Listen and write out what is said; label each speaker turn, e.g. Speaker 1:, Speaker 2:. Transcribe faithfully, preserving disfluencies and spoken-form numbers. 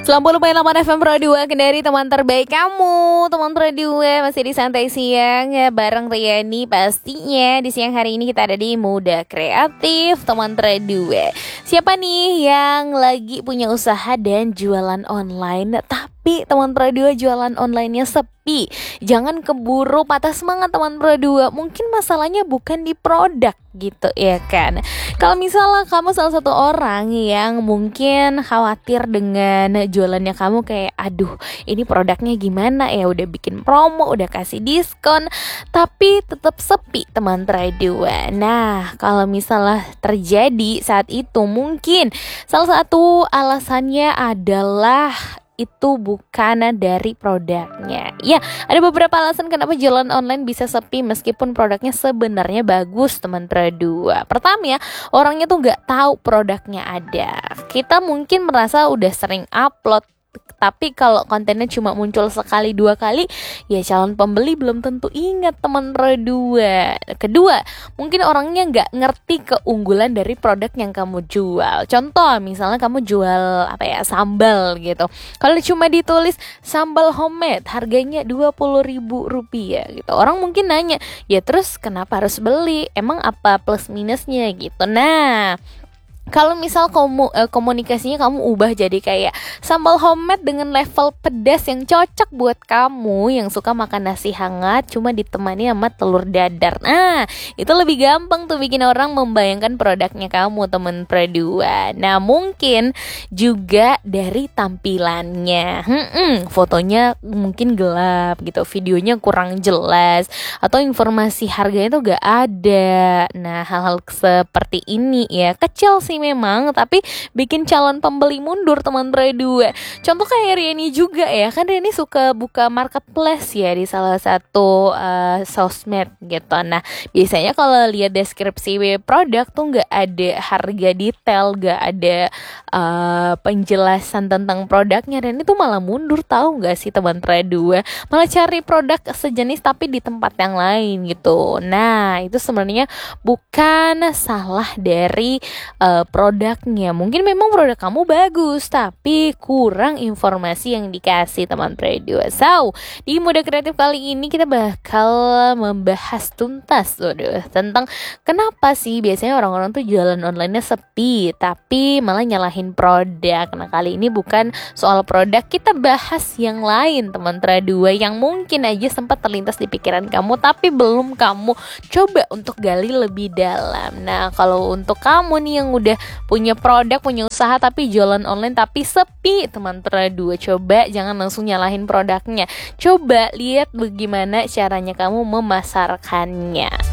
Speaker 1: sembilan puluh koma delapan F M Pro dua Kendari, teman terbaik kamu. Teman Pro dua masih di Santai Siang ya, bareng Riani pastinya. Di siang hari ini kita ada di Muda Kreatif, teman Pro dua. Siapa nih yang lagi punya usaha dan jualan online, tapi teman Pro dua jualan online-nya sepi? Jangan keburu patah semangat teman Pro dua. Mungkin masalahnya bukan di produk gitu ya kan. Kalau misalnya kamu salah satu orang yang mungkin khawatir dengan jualannya kamu, kayak aduh ini produknya gimana ya, udah bikin promo, udah kasih diskon, tapi tetap sepi teman Pro dua. Nah, kalau misalnya terjadi saat itu, mungkin salah satu alasannya adalah itu bukan dari produknya. Ya, ada beberapa alasan kenapa jualan online bisa sepi meskipun produknya sebenarnya bagus teman Pro dua. Pertama ya, orangnya tuh nggak tahu produknya ada. Kita mungkin merasa udah sering upload, tapi kalau kontennya cuma muncul sekali dua kali, ya calon pembeli belum tentu ingat teman Pro dua. Kedua, mungkin orangnya nggak ngerti keunggulan dari produk yang kamu jual. Contoh, misalnya kamu jual apa ya, sambal gitu. Kalau cuma ditulis sambal homemade, harganya dua puluh ribu rupiah gitu, orang mungkin nanya, ya terus kenapa harus beli? Emang apa plus minusnya gitu. Nah, kalau misal komu, eh, komunikasinya kamu ubah jadi kayak sambal homemade dengan level pedas yang cocok buat kamu yang suka makan nasi hangat cuma ditemani sama telur dadar. Nah, itu lebih gampang tuh bikin orang membayangkan produknya kamu temen Pro dua. Nah, mungkin juga dari tampilannya. Hmm, fotonya mungkin gelap gitu, videonya kurang jelas, atau informasi harganya tuh gak ada. Nah, hal-hal seperti ini ya kecil sih memang, tapi bikin calon pembeli mundur teman Pro dua. Contoh kayak Riani juga ya, kan Riani suka buka marketplace ya di salah satu uh, sosmed gitu. Nah, biasanya kalau lihat deskripsi produk tuh nggak ada harga detail, nggak ada uh, penjelasan tentang produknya. Riani tuh malah mundur, tahu nggak sih teman Pro dua, malah cari produk sejenis tapi di tempat yang lain gitu. Nah, itu sebenarnya bukan salah dari uh, produknya. Mungkin memang produk kamu bagus, tapi kurang informasi yang dikasih teman Pro dua. So, di Muda Kreatif kali ini kita bakal membahas tuntas waduh, tentang kenapa sih biasanya orang-orang tuh jualan online-nya sepi, tapi malah nyalahin produk. Nah, kali ini bukan soal produk, kita bahas yang lain teman Pro dua yang mungkin aja sempat terlintas di pikiran kamu, tapi belum kamu coba untuk gali lebih dalam. Nah, kalau untuk kamu nih yang udah punya produk, punya usaha tapi jualan online tapi sepi teman Pro dua, coba jangan langsung nyalahin produknya. Coba lihat bagaimana caranya kamu memasarkannya.